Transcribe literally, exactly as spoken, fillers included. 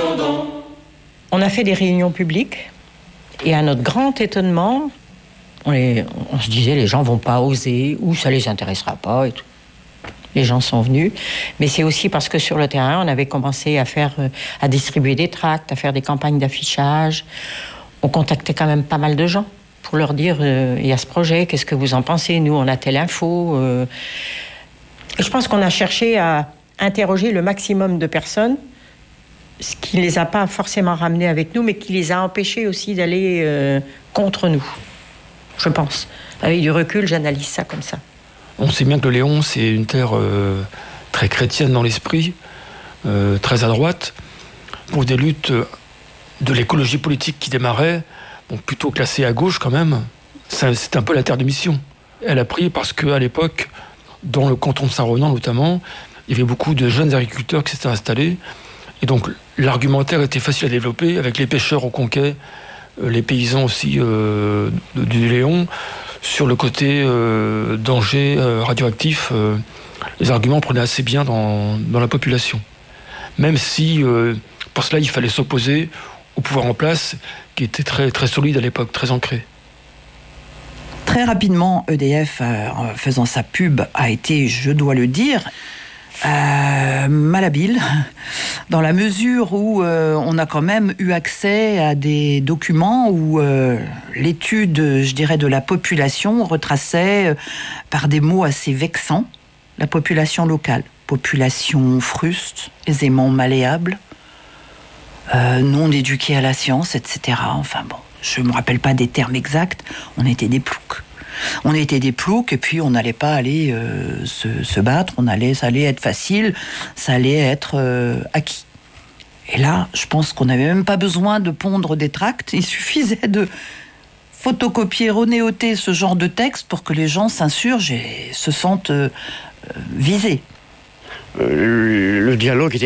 On a fait des réunions publiques et à notre grand étonnement, on, les, on se disait les gens vont pas oser ou ça les intéressera pas et tout. Les gens sont venus, mais c'est aussi parce que sur le terrain, on avait commencé à faire, à distribuer des tracts, à faire des campagnes d'affichage. On contactait quand même pas mal de gens pour leur dire euh, il y a ce projet, qu'est-ce que vous en pensez? Nous, on a telle info. Euh... Je pense qu'on a cherché à interroger le maximum de personnes, ce qui ne les a pas forcément ramenés avec nous, mais qui les a empêchés aussi d'aller euh, contre nous. Je pense. Avec du recul, j'analyse ça comme ça. On sait bien que le Léon, c'est une terre euh, très chrétienne dans l'esprit, euh, très à droite, pour des luttes de l'écologie politique qui démarraient, donc plutôt classée à gauche quand même. Ça, c'est un peu la terre de mission. Elle a pris parce qu'à l'époque, dans le canton de Saint-Ronan notamment, il y avait beaucoup de jeunes agriculteurs qui s'étaient installés. Et donc l'argumentaire était facile à développer avec les pêcheurs au Conquet, les paysans aussi euh, du Léon. Sur le côté euh, danger euh, radioactif, euh, les arguments prenaient assez bien dans, dans la population. Même si, euh, pour cela, il fallait s'opposer au pouvoir en place, qui était très, très solide à l'époque, très ancré. Très rapidement, E D F, euh, en faisant sa pub, a été, je dois le dire, euh, malhabile, dans la mesure où euh, on a quand même eu accès à des documents où euh, l'étude, je dirais, de la population retraçait euh, par des mots assez vexants la population locale. Population fruste, aisément malléable, euh, non éduquée à la science, et cetera. Enfin bon, je ne me rappelle pas des termes exacts, on était des ploucs. On était des ploucs et puis on n'allait pas aller euh, se, se battre, on allait, ça allait être facile, ça allait être euh, acquis. Et là, je pense qu'on n'avait même pas besoin de pondre des tracts, il suffisait de photocopier, renéoter ce genre de texte pour que les gens s'insurgent et se sentent euh, visés. Euh, le dialogue était